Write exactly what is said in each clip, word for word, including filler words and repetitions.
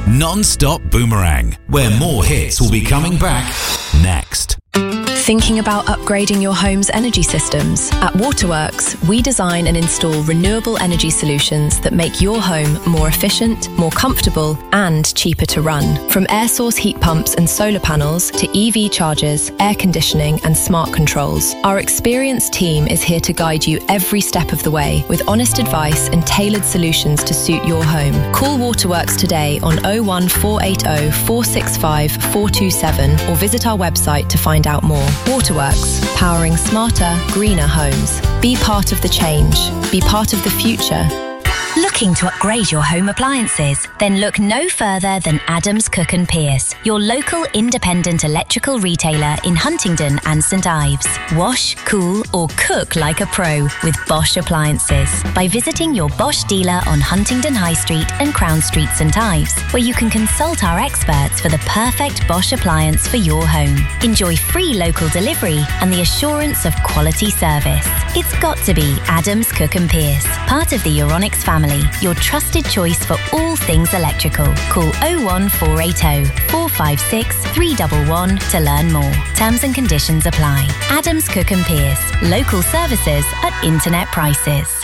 Non-stop Boomerang, where more hits will be coming back next. Thinking about upgrading your home's energy systems? At Waterworks, we design and install renewable energy solutions that make your home more efficient, more comfortable, and cheaper to run. From air source heat pumps and solar panels to E V chargers, air conditioning, and smart controls, our experienced team is here to guide you every step of the way with honest advice and tailored solutions to suit your home. Call Waterworks today on oh one four eight oh, four six five, four two seven or visit our website to find out more. Waterworks, powering smarter, greener homes. Be part of the change. Be part of the future. Looking to upgrade your home appliances? Then look no further than Adams Cook and Pierce, your local independent electrical retailer in Huntingdon and St Ives. Wash, cool or cook like a pro with Bosch appliances by visiting your Bosch dealer on Huntingdon High Street and Crown Street, St Ives, where you can consult our experts for the perfect Bosch appliance for your home. Enjoy free local delivery and the assurance of quality service. It's got to be Adams Cook and Pierce, part of the Euronics family. Your trusted choice for all things electrical. Call oh one four eight oh, four five six, three one one to learn more. Terms and conditions apply. Adams Cook and Pierce. Local services at internet prices.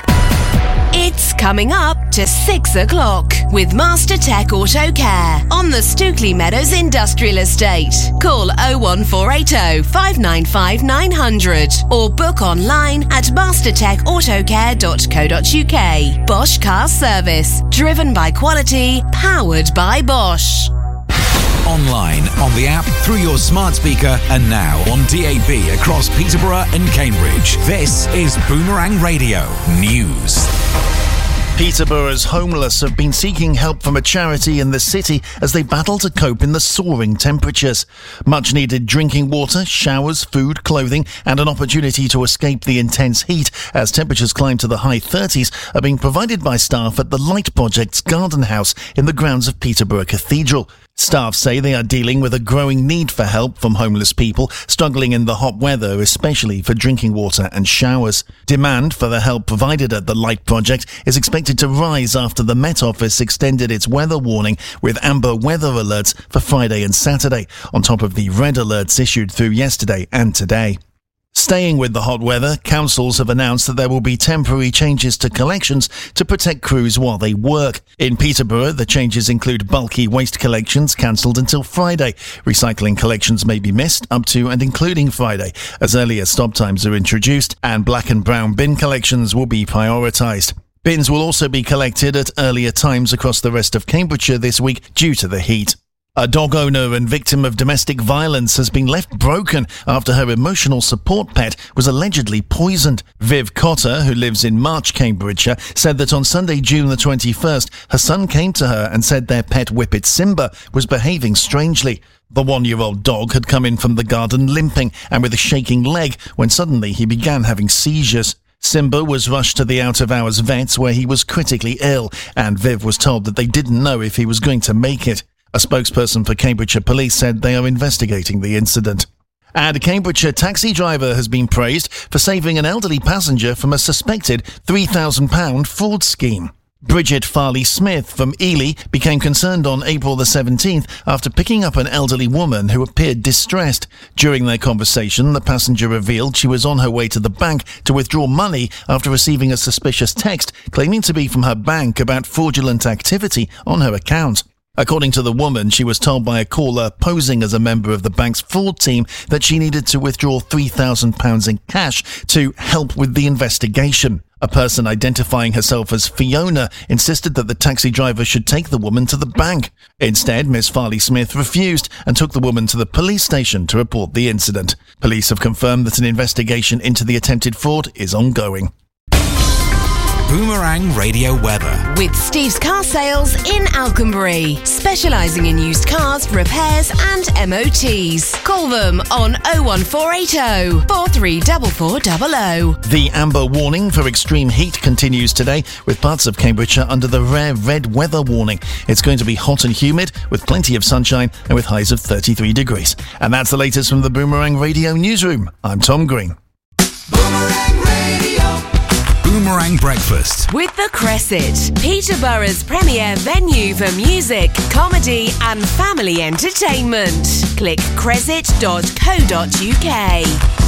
It's coming up to six o'clock with Master Tech Auto Care on the Stookley Meadows Industrial Estate. Call oh one four eight oh, five nine five, nine hundred or book online at master tech autocare dot co dot uk. Bosch Car Service, driven by quality, powered by Bosch. Online, on the app, through your smart speaker, and now on D A B across Peterborough and Cambridge. This is Boomerang Radio News. Peterborough's homeless have been seeking help from a charity in the city as they battle to cope in the soaring temperatures. Much needed drinking water, showers, food, clothing and an opportunity to escape the intense heat as temperatures climb to the high thirties are being provided by staff at the Light Project's garden house in the grounds of Peterborough Cathedral. Staff say they are dealing with a growing need for help from homeless people struggling in the hot weather, especially for drinking water and showers. Demand for the help provided at the Light Project is expected to rise after the Met Office extended its weather warning with amber weather alerts for Friday and Saturday, on top of the red alerts issued through yesterday and today. Staying with the hot weather, councils have announced that there will be temporary changes to collections to protect crews while they work. In Peterborough, the changes include bulky waste collections cancelled until Friday. Recycling collections may be missed up to and including Friday, as earlier stop times are introduced, and black and brown bin collections will be prioritised. Bins will also be collected at earlier times across the rest of Cambridgeshire this week due to the heat. A dog owner and victim of domestic violence has been left broken after her emotional support pet was allegedly poisoned. Viv Cotter, who lives in March, Cambridgeshire, said that on Sunday, June the twenty-first, her son came to her and said their pet whippet Simba was behaving strangely. The one-year-old dog had come in from the garden limping and with a shaking leg when suddenly he began having seizures. Simba was rushed to the out-of-hours vets where he was critically ill, and Viv was told that they didn't know if he was going to make it. A spokesperson for Cambridgeshire Police said they are investigating the incident. And a Cambridgeshire taxi driver has been praised for saving an elderly passenger from a suspected three thousand pounds fraud scheme. Bridget Farley-Smith from Ely became concerned on April the seventeenth after picking up an elderly woman who appeared distressed. During their conversation, the passenger revealed she was on her way to the bank to withdraw money after receiving a suspicious text claiming to be from her bank about fraudulent activity on her account. According to the woman, she was told by a caller posing as a member of the bank's fraud team that she needed to withdraw three thousand pounds in cash to help with the investigation. A person identifying herself as Fiona insisted that the taxi driver should take the woman to the bank. Instead, Miss Farley-Smith refused and took the woman to the police station to report the incident. Police have confirmed that an investigation into the attempted fraud is ongoing. Boomerang Radio Weather. With Steve's Car Sales in Alconbury, specialising in used cars, repairs and M O Ts. Call them on oh one four eight oh, four three four four zero zero. The amber warning for extreme heat continues today, with parts of Cambridgeshire under the rare red weather warning. It's going to be hot and humid, with plenty of sunshine and with highs of thirty-three degrees. And that's the latest from the Boomerang Radio Newsroom. I'm Tom Green. Boomerang Radio. Boomerang Breakfast. With the Cresset, Peterborough's premier venue for music, comedy and family entertainment. Click cresset dot co dot uk.